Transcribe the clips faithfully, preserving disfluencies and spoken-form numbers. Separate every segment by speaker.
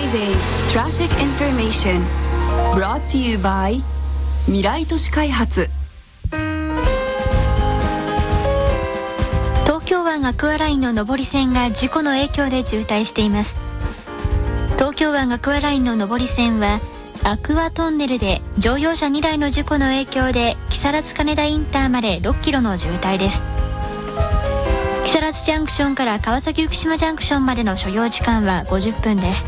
Speaker 1: Highway Traffic Information brought to you by 未来都市開発。
Speaker 2: 東京湾アクアラインの上り線が事故の影響で渋滞しています。東京湾アクアラインの上り線はアクアトンネルで乗用車にだいの事故の影響で木更津金田インターまでろっキロの渋滞です。木更津ジャンクションから川崎浮島ジャンクションまでの所要時間はごじゅっぷんです。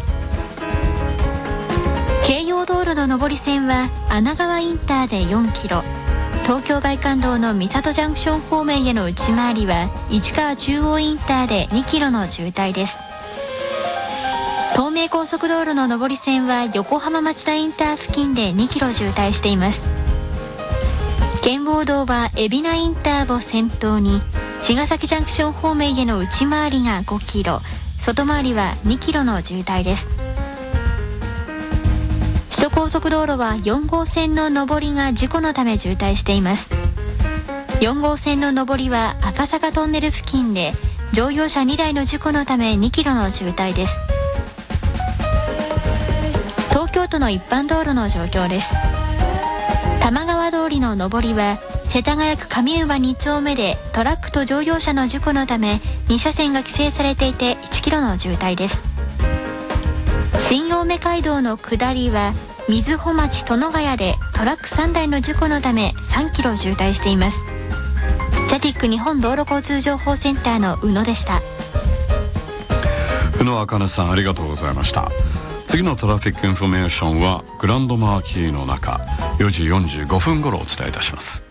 Speaker 2: 京葉道路の上り線は穴川インターでよんキロ、東京外環道の三郷ジャンクション方面への内回りは市川中央インターでにキロの渋滞です。東名高速道路の上り線は横浜町田インター付近でにキロ渋滞しています。圏央道は海老名インターを先頭に茅ヶ崎ジャンクション方面への内回りがごキロ、外回りはにキロの渋滞です。首都高速道路はよん号線の上りが事故のため渋滞しています。よん号線の上りは赤坂トンネル付近で乗用車にだいの事故のためにキロの渋滞です。東京都の一般道路の状況です。玉川通りの上りは世田谷区上馬に丁目でトラックと乗用車の事故のために車線が規制されていていちキロの渋滞です。新青梅街道の下りは瑞穂町殿ヶ谷でトラックさんだいの事故のためさんキロ渋滞しています。ジャティック日本道路交通情報センターの宇野でした。
Speaker 3: 宇野茜さん、ありがとうございました。次のトラフィックインフォメーションはグランドマーキーの中よじよんじゅうごふん頃お伝えいたします。